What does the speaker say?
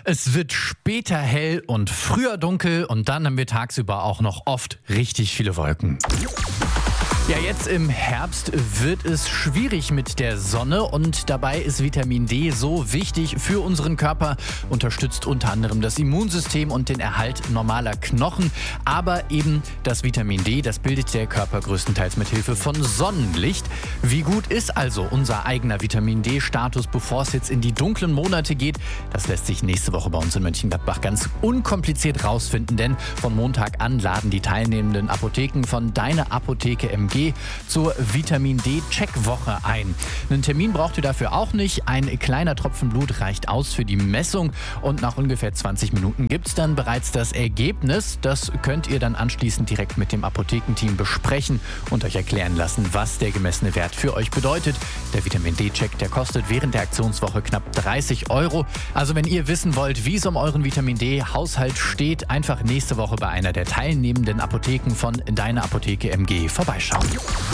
Es wird später hell und früher dunkel und dann haben wir tagsüber auch noch oft richtig viele Wolken. Ja, jetzt im Herbst wird es schwierig mit der Sonne und dabei ist Vitamin D so wichtig für unseren Körper, unterstützt unter anderem das Immunsystem und den Erhalt normaler Knochen. Aber eben das Vitamin D, das bildet der Körper größtenteils mit Hilfe von Sonnenlicht. Wie gut ist also unser eigener Vitamin D-Status, bevor es jetzt in die dunklen Monate geht? Das lässt sich nächste Woche bei uns in Mönchengladbach ganz unkompliziert rausfinden, denn von Montag an laden die teilnehmenden Apotheken von Deine Apotheke MG zur Vitamin D-Checkwoche ein. Einen Termin braucht ihr dafür auch nicht. Ein kleiner Tropfen Blut reicht aus für die Messung und nach ungefähr 20 Minuten gibt es dann bereits das Ergebnis. Das könnt ihr dann anschließend direkt mit dem Apothekenteam besprechen und euch erklären lassen, was der gemessene Wert für euch bedeutet. Der Vitamin D-Check, der kostet während der Aktionswoche knapp 30 €. Also wenn ihr wissen wollt, wie es um euren Vitamin D-Haushalt steht, einfach nächste Woche bei einer der teilnehmenden Apotheken von Deine Apotheke MG vorbeischauen.